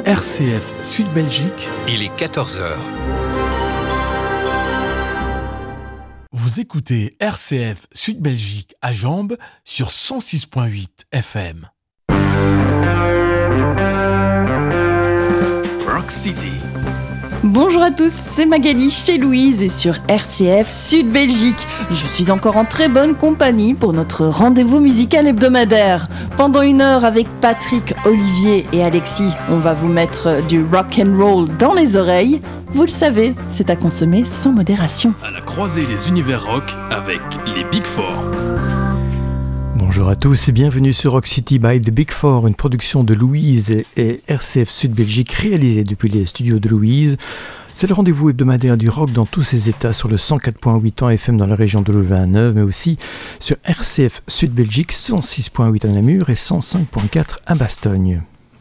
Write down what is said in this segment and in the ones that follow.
RCF Sud Belgique. Il est 14h. Vous écoutez RCF Sud Belgique à Jambes sur 106.8 FM. Rock City. Bonjour à tous, c'est Magali chez Louise et sur RCF Sud Belgique. Je suis encore en très bonne compagnie pour notre rendez-vous musical hebdomadaire. Pendant 1 heure avec Patrick, Olivier et Alexis, on va vous mettre du rock and roll dans les oreilles. Vous le savez, c'est à consommer sans modération. À la croisée des univers rock avec les Big Four. Bonjour à tous et bienvenue sur Rock City by The Big Four, une production de Louise et RCF Sud Belgique réalisée depuis les studios de Louise. C'est le rendez-vous hebdomadaire du rock dans tous ses états sur le 104.8 en FM dans la région de Louvain-Neuve, mais aussi sur RCF Sud Belgique 106.8 à Namur et 105.4 à Bastogne.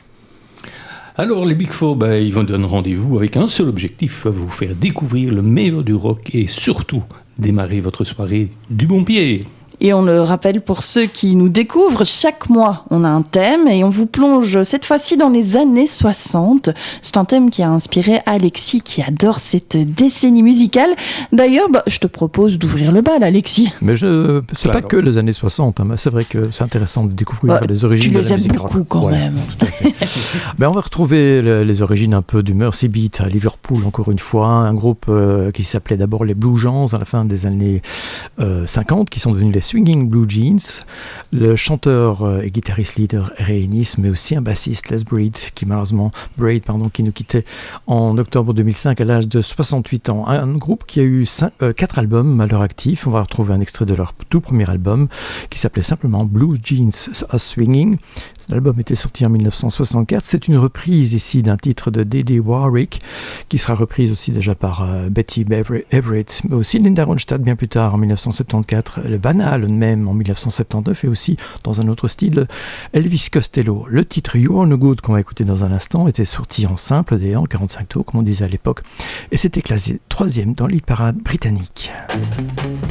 Alors les Big Four, ils vont donner rendez-vous avec un seul objectif, vous faire découvrir le meilleur du rock et surtout démarrer votre soirée du bon pied. Et on le rappelle pour ceux qui nous découvrent, chaque mois on a un thème et on vous plonge cette fois-ci dans les années 60. C'est un thème qui a inspiré Alexis qui adore cette décennie musicale. D'ailleurs, je te propose d'ouvrir le bal, Alexis. Mais c'est pas que les années 60, mais c'est vrai que c'est intéressant de découvrir les origines de la musique rock. Tu les aimes beaucoup quand même. Tout à fait. On va retrouver les origines un peu du Mersey Beat à Liverpool encore une fois, un groupe qui s'appelait d'abord les Blue Jeans à la fin des années 50, qui sont devenus les Swinging Blue Jeans, le chanteur et guitariste leader Ray Ennis, mais aussi un bassiste Les Braid qui qui nous quittait en octobre 2005 à l'âge de 68 ans. Un groupe qui a eu 4 albums à leur actif. On va retrouver un extrait de leur tout premier album qui s'appelait simplement Blue Jeans A Swinging. L'album était sorti en 1964. C'est une reprise ici d'un titre de Didi Warwick qui sera reprise aussi déjà par Betty Everett, mais aussi Linda Ronstadt bien plus tard en 1974, le Van Halen même en 1979 et aussi dans un autre style Elvis Costello. Le titre You Are No Good qu'on va écouter dans un instant était sorti en simple d'ailleurs en 45 tours comme on disait à l'époque et c'était classé 3e dans l'hit parade britannique.